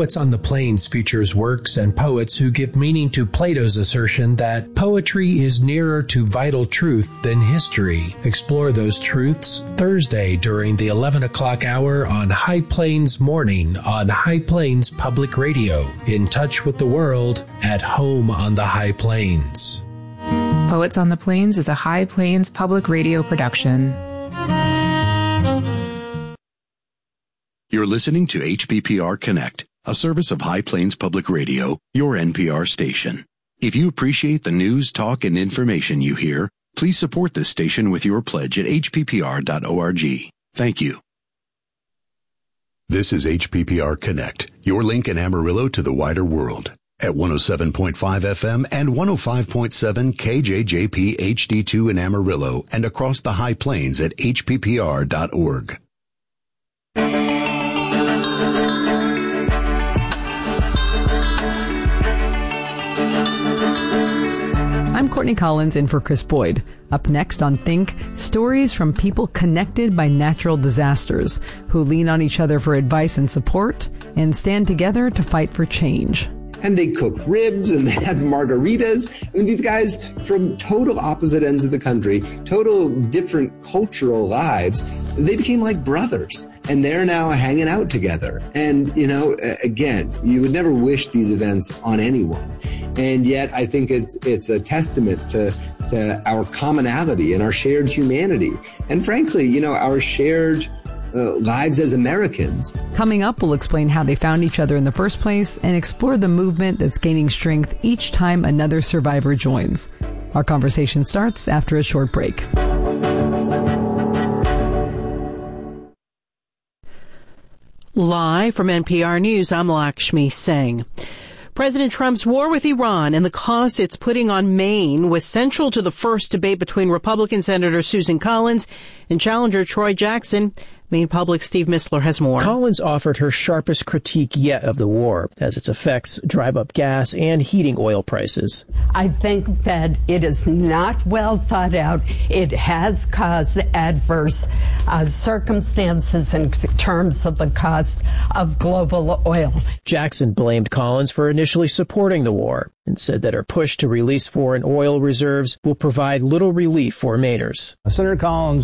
Poets on the Plains features works and poets who give meaning to Plato's assertion that poetry is nearer to vital truth than history. Explore those truths Thursday during the 11 o'clock hour on High Plains Morning on High Plains Public Radio. In touch with the world, at home on the High Plains. Poets on the Plains is a High Plains Public Radio production. You're listening to HPPR Connect, a service of High Plains Public Radio, your NPR station. If you appreciate the news, talk, and information you hear, please support this station with your pledge at hppr.org. Thank you. This is HPPR Connect, your link in Amarillo to the wider world. At 107.5 FM and 105.7 KJJP HD2 in Amarillo and across the High Plains at hppr.org. I'm Courtney Collins in for Chris Boyd. Up next on Think, stories from people connected by natural disasters who lean on each other for advice and support and stand together to fight for change. And they cooked ribs and they had margaritas. I mean, these guys from total opposite ends of the country, total different cultural lives, they became like brothers. And they're now hanging out together. And, you know, again, you would never wish these events on anyone. And yet I think it's a testament to our commonality and our shared humanity. And frankly, you know, our shared lives as Americans. Coming up, we'll explain how they found each other in the first place and explore the movement that's gaining strength each time another survivor joins. Our conversation starts after a short break. Live from NPR News, I'm Lakshmi Singh. President Trump's war with Iran and the costs it's putting on Maine was central to the first debate between Republican Senator Susan Collins and challenger Troy Jackson. Maine Public's Steve Mistler has more. Collins offered her sharpest critique yet of the war, as its effects drive up gas and heating oil prices. I think that it is not well thought out. It has caused adverse circumstances in terms of the cost of global oil. Jackson blamed Collins for initially supporting the war and said that her push to release foreign oil reserves will provide little relief for Mainers. Senator Collins